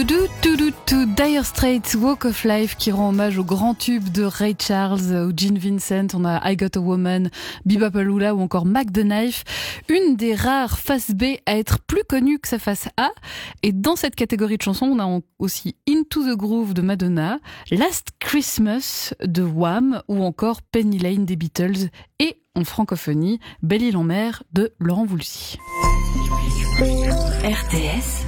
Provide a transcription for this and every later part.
Dire Straits, Walk of Life, qui rend hommage au grand tube de Ray Charles, ou Gene Vincent. On a I Got a Woman, Bebopalula ou encore Mac the Knife. Une des rares faces B à être plus connue que sa face A. Et dans cette catégorie de chansons, on a aussi Into the Groove de Madonna, Last Christmas de Wham ou encore Penny Lane des Beatles. Et en francophonie, Belle-Île en mer de Laurent Voulzy. RTS.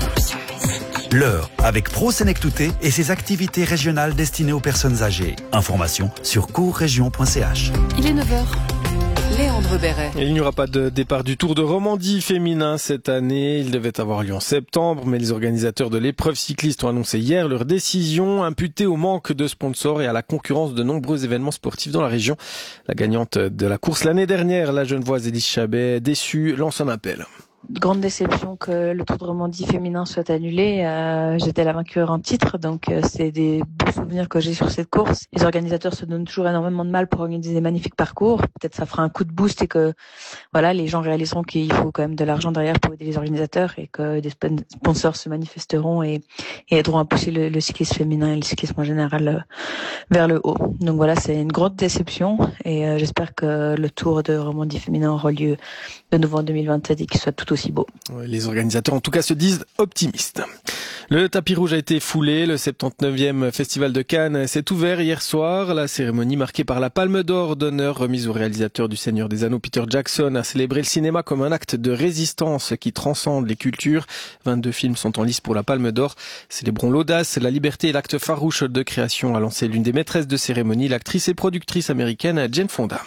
L'heure avec Pro Senectouté et ses activités régionales destinées aux personnes âgées. Information sur courregion.ch. Il est 9h. Léandre Béret. Il n'y aura pas de départ du Tour de Romandie féminin cette année. Il devait avoir lieu en septembre, mais les organisateurs de l'épreuve cycliste ont annoncé hier leur décision, imputée au manque de sponsors et à la concurrence de nombreux événements sportifs dans la région. La gagnante de la course l'année dernière, la Genevoise Élise Chabet, déçue, lance un appel. Grande déception que le Tour de Romandie féminin soit annulé. J'étais la vainqueur en titre, donc c'est des beaux souvenirs que j'ai sur cette course. Les organisateurs se donnent toujours énormément de mal pour organiser des magnifiques parcours. Peut-être ça fera un coup de boost et que voilà, les gens réaliseront qu'il faut quand même de l'argent derrière pour aider les organisateurs et que des sponsors se manifesteront et aideront à pousser le cyclisme féminin et le cyclisme en général vers le haut. Donc voilà, c'est une grande déception et j'espère que le Tour de Romandie féminin aura lieu de nouveau en 2027 et qu'il soit tout aussi beau. Les organisateurs en tout cas se disent optimistes. Le tapis rouge a été foulé, le 79e Festival de Cannes s'est ouvert hier soir. La cérémonie marquée par la Palme d'Or d'honneur remise au réalisateur du Seigneur des Anneaux Peter Jackson a célébré le cinéma comme un acte de résistance qui transcende les cultures. 22 films sont en lice pour la Palme d'Or. Célébrons l'audace, la liberté et l'acte farouche de création, a lancé l'une des maîtresses de cérémonie, l'actrice et productrice américaine Jane Fonda.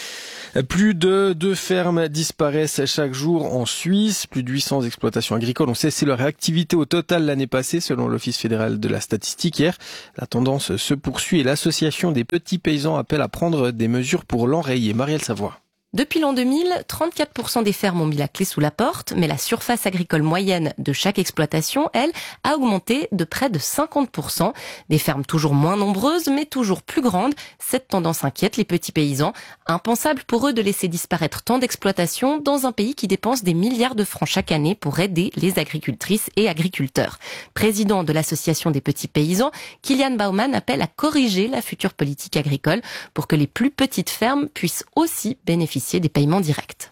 Plus de 2 fermes disparaissent chaque jour en Suisse. Plus de 800 exploitations agricoles ont cessé leur activité au total l'année passée, selon l'Office fédéral de la statistique hier. La tendance se poursuit et l'association des petits paysans appelle à prendre des mesures pour l'enrayer. Marielle Savoie. Depuis l'an 2000, 34% des fermes ont mis la clé sous la porte, mais la surface agricole moyenne de chaque exploitation, elle, a augmenté de près de 50%. Des fermes toujours moins nombreuses, mais toujours plus grandes. Cette tendance inquiète les petits paysans. Impensable pour eux de laisser disparaître tant d'exploitations dans un pays qui dépense des milliards de francs chaque année pour aider les agricultrices et agriculteurs. Président de l'association des petits paysans, Kilian Baumann appelle à corriger la future politique agricole pour que les plus petites fermes puissent aussi bénéficier des paiements directs.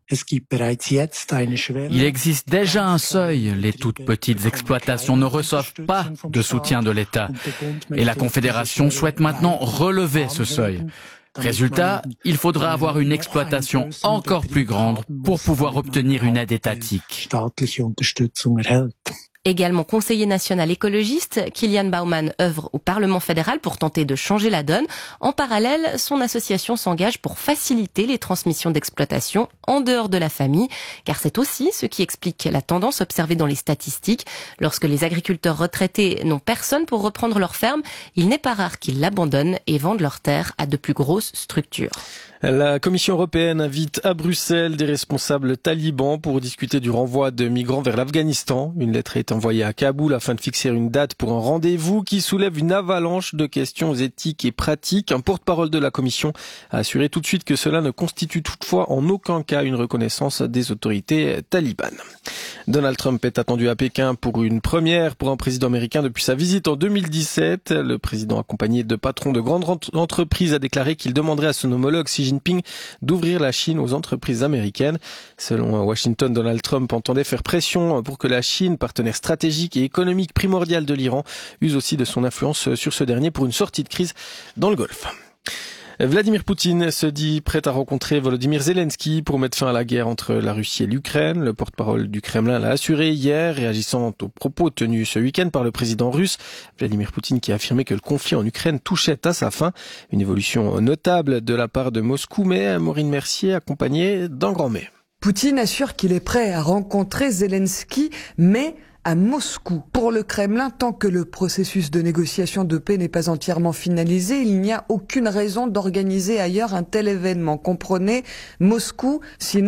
Il existe déjà un seuil. Les toutes petites exploitations ne reçoivent pas de soutien de l'État. Et la Confédération souhaite maintenant relever ce seuil. Résultat, il faudra avoir une exploitation encore plus grande pour pouvoir obtenir une aide étatique. Également conseiller national écologiste, Kilian Baumann œuvre au Parlement fédéral pour tenter de changer la donne. En parallèle, son association s'engage pour faciliter les transmissions d'exploitation en dehors de la famille, car c'est aussi ce qui explique la tendance observée dans les statistiques. Lorsque les agriculteurs retraités n'ont personne pour reprendre leur ferme, il n'est pas rare qu'ils l'abandonnent et vendent leurs terres à de plus grosses structures. La Commission européenne invite à Bruxelles des responsables talibans pour discuter du renvoi de migrants vers l'Afghanistan. Une lettre est envoyée à Kaboul afin de fixer une date pour un rendez-vous qui soulève une avalanche de questions éthiques et pratiques. Un porte-parole de la Commission a assuré tout de suite que cela ne constitue toutefois en aucun cas une reconnaissance des autorités talibanes. Donald Trump est attendu à Pékin pour une première pour un président américain depuis sa visite en 2017. Le président accompagné de patrons de grandes entreprises a déclaré qu'il demanderait à son homologue Xi Jinping d'ouvrir la Chine aux entreprises américaines. Selon Washington, Donald Trump entendait faire pression pour que la Chine, partenaire stratégique et économique primordial de l'Iran, use aussi de son influence sur ce dernier pour une sortie de crise dans le Golfe. Vladimir Poutine se dit prêt à rencontrer Volodymyr Zelensky pour mettre fin à la guerre entre la Russie et l'Ukraine. Le porte-parole du Kremlin l'a assuré hier, réagissant aux propos tenus ce week-end par le président russe. Vladimir Poutine qui a affirmé que le conflit en Ukraine touchait à sa fin. Une évolution notable de la part de Moscou, mais Maureen Mercier accompagnée d'un grand mais. Poutine assure qu'il est prêt à rencontrer Zelensky, mais à Moscou. Pour le Kremlin, tant que le processus de négociation de paix n'est pas entièrement finalisé, il n'y a aucune raison d'organiser ailleurs un tel événement. Comprenez, Moscou, sinon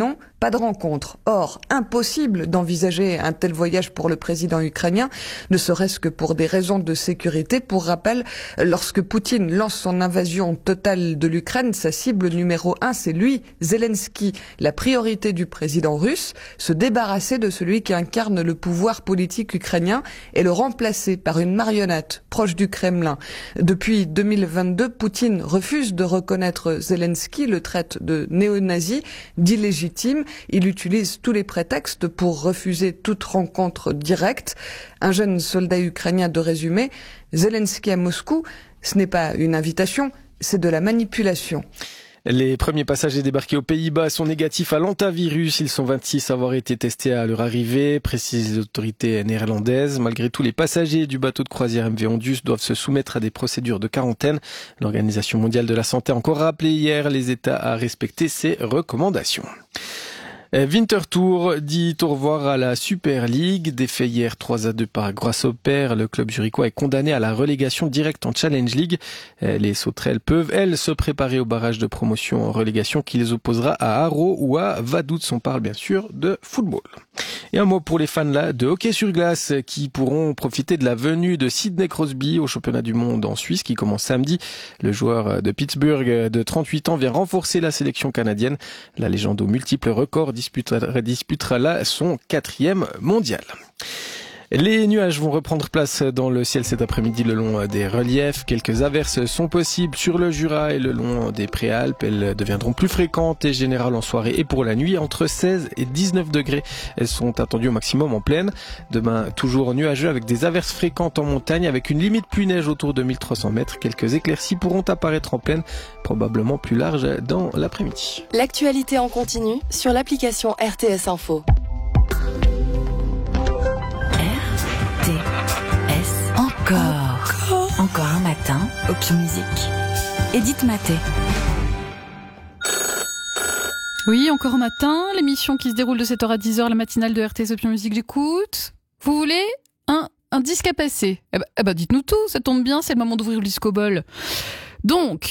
pas de rencontre. Or, impossible d'envisager un tel voyage pour le président ukrainien, ne serait-ce que pour des raisons de sécurité. Pour rappel, lorsque Poutine lance son invasion totale de l'Ukraine, sa cible numéro 1, c'est lui, Zelensky. La priorité du président russe, se débarrasser de celui qui incarne le pouvoir politique ukrainien et le remplacer par une marionnette proche du Kremlin. Depuis 2022, Poutine refuse de reconnaître Zelensky, le traite de néo-nazi, d'illégitime. Il utilise tous les prétextes pour refuser toute rencontre directe. Un jeune soldat ukrainien de résumé, Zelensky à Moscou, ce n'est pas une invitation, c'est de la manipulation. Les premiers passagers débarqués aux Pays-Bas sont négatifs à l'hantavirus. Ils sont 26 à avoir été testés à leur arrivée, précisent les autorités néerlandaises. Malgré tout, les passagers du bateau de croisière MV Ondius doivent se soumettre à des procédures de quarantaine. L'Organisation mondiale de la santé a encore rappelé hier les États à respecter ces recommandations. Winterthur dit au revoir à la Super League. Défait hier 3-2 par Grasshopper, le club zurichois est condamné à la relégation directe en Challenge League. Les sauterelles peuvent, elles, se préparer au barrage de promotion en relégation qui les opposera à Haro ou à Vaduz. On parle bien sûr de football. Et un mot pour les fans là de hockey sur glace qui pourront profiter de la venue de Sidney Crosby au championnat du monde en Suisse qui commence samedi. Le joueur de Pittsburgh de 38 ans vient renforcer la sélection canadienne. La légende aux multiples records disputera là son 4e mondial. Les nuages vont reprendre place dans le ciel cet après-midi le long des reliefs. Quelques averses sont possibles sur le Jura et le long des Préalpes. Elles deviendront plus fréquentes et générales en soirée et pour la nuit. Entre 16 et 19 degrés, elles sont attendues au maximum en plaine. Demain, toujours nuageux avec des averses fréquentes en montagne avec une limite pluie-neige autour de 1300 mètres. Quelques éclaircies pourront apparaître en plaine, probablement plus larges dans l'après-midi. L'actualité en continu sur l'application RTS Info. Encore un matin, Hopi Musique. Edith Maté. Oui, encore un matin, l'émission qui se déroule de 7h à 10h, la matinale de RTS Hopi Musique, j'écoute. Vous voulez un disque à passer? Eh ben, dites-nous tout, ça tombe bien, c'est le moment d'ouvrir le disco ball. Donc,